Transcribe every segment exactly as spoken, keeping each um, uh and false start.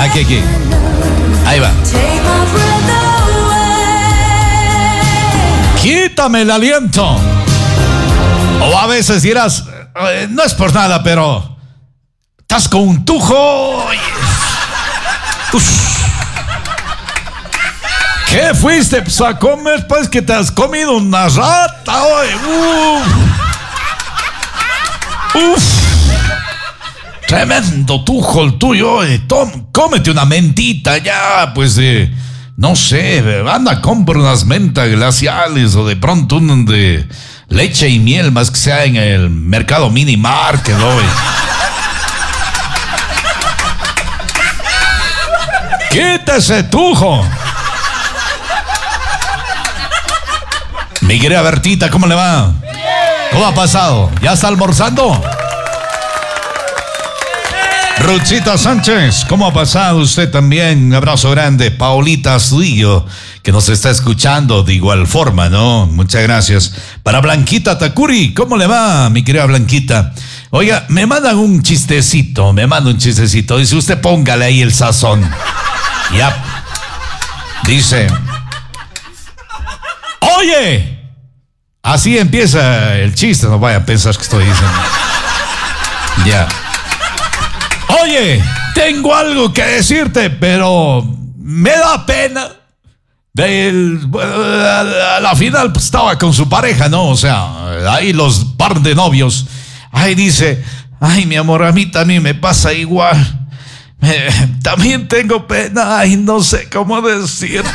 aquí, aquí. Ahí va. Quítame el aliento. O a veces dirás, eh, no es por nada, pero estás con un tujo. Uf. ¿Qué fuiste pues, a comer? Pues que te has comido una rata hoy. Uf. Uf. Tremendo tujo el tuyo. Eh. Tom, cómete una mentita ya, pues eh, no sé, anda, compra unas mentas glaciales o de pronto un de leche y miel, más que sea en el mercado mini market hoy. Quítese tujo. Mi querida Bertita, ¿cómo le va? ¿Cómo ha pasado? ¿Ya está almorzando? Ruchita Sánchez, ¿cómo ha pasado usted también? Un abrazo grande. Paulita Astudillo, que nos está escuchando de igual forma, ¿no? Muchas gracias. Para Blanquita Takuri, ¿cómo le va, mi querida Blanquita? Oiga, me mandan un chistecito, me mandan un chistecito. Dice, usted póngale ahí el sazón. Ya. Dice, oye, así empieza el chiste, no vaya a pensar que estoy diciendo. Ya. Oye, tengo algo que decirte, pero me da pena. Del, a la final pues, estaba con su pareja, ¿no? O sea, ahí los par de novios. Ahí dice, ay, mi amor, a mí también me pasa igual. Eh, también tengo pena, ay, no sé cómo decirte.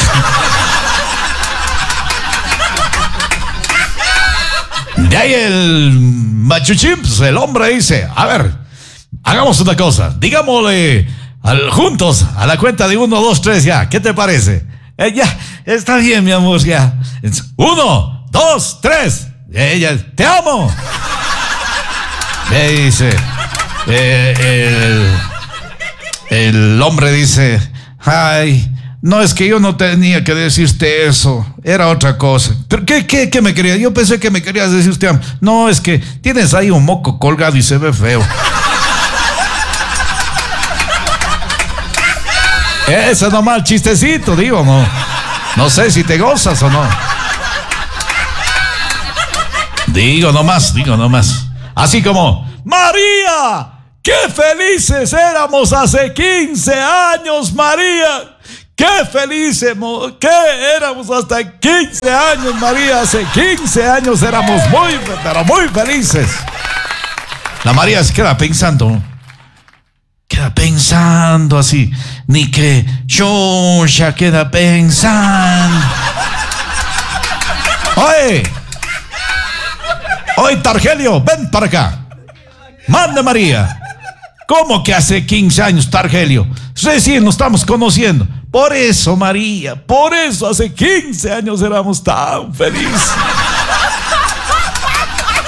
De ahí el machuchín, pues, el hombre dice, a ver, hagamos una cosa, digámosle al, juntos a la cuenta de uno, dos, tres, ya. ¿Qué te parece? Eh, ya, está bien, mi amor, ya. Uno, dos, tres. Ella, te amo. Me dice, eh, el, el hombre dice, ay, no, es que yo no tenía que decirte eso, era otra cosa. ¿Pero qué, qué, qué me querías? Yo pensé que me querías decir usted. No, es que tienes ahí un moco colgado y se ve feo. Ese nomás el chistecito, digo, no. No sé si te gozas o no. Digo nomás, digo nomás. Así como, María, qué felices éramos hace quince años, María. Qué felices, qué éramos hasta quince años, María. Hace quince años éramos muy, pero muy felices. La María se queda pensando, queda pensando así, ni que yo ya queda pensando. Oye, oye, Targelio, ven para acá. Manda, María. ¿Cómo que hace quince años, Targelio? Recién nos estamos conociendo. Por eso, María, por eso hace quince años éramos tan felices.